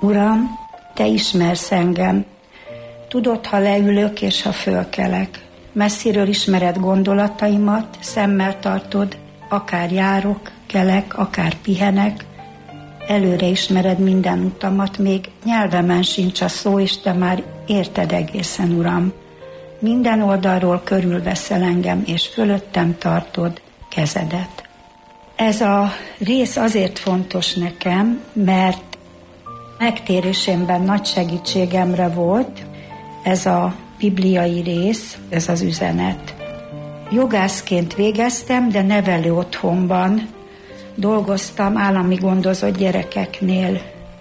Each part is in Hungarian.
Uram, Te ismersz engem. Tudod, ha leülök és ha fölkelek. Messziről ismered gondolataimat, szemmel tartod, akár járok, kelek, akár pihenek. Előre ismered minden utamat, még nyelvemen sincs a szó, és Te már érted egészen, Uram. Minden oldalról körülveszel engem, és fölöttem tartod kezedet. Ez a rész azért fontos nekem, mert megtérésemben nagy segítségemre volt ez a bibliai rész, ez az üzenet. Jogászként végeztem, de nevelő otthonban dolgoztam állami gondozott gyerekeknél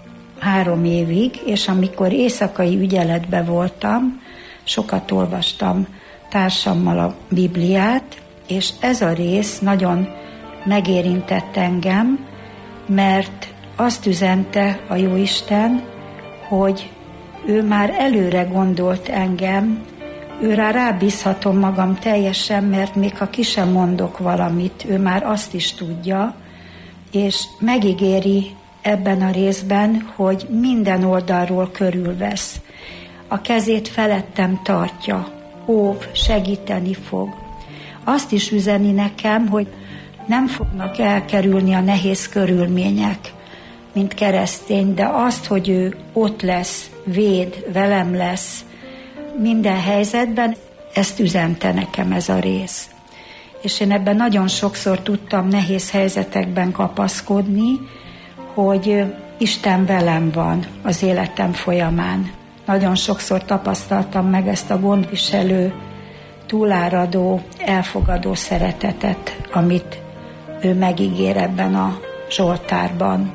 3 évig, és amikor éjszakai ügyeletben voltam, sokat olvastam társammal a Bibliát, és ez a rész nagyon megérintett engem, mert azt üzente a Jóisten, hogy ő már előre gondolt engem, őrá rábízhatom magam teljesen, mert még ha ki sem mondok valamit, ő már azt is tudja, és megígéri ebben a részben, hogy minden oldalról körülvesz. A kezét felettem tartja, óv, segíteni fog. Azt is üzeni nekem, hogy nem fognak elkerülni a nehéz körülmények, mint keresztény, de azt, hogy ő ott lesz, véd, velem lesz minden helyzetben, ezt üzente nekem ez a rész. És én ebben nagyon sokszor tudtam nehéz helyzetekben kapaszkodni, hogy Isten velem van az életem folyamán. Nagyon sokszor tapasztaltam meg ezt a gondviselő, túláradó, elfogadó szeretetet, amit ő megígér ebben a Zsoltárban.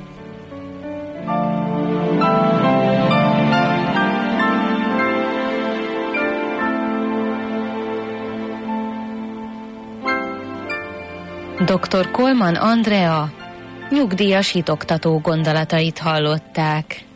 Dr. Kolman Andrea nyugdíjas hitoktató gondolatait hallották.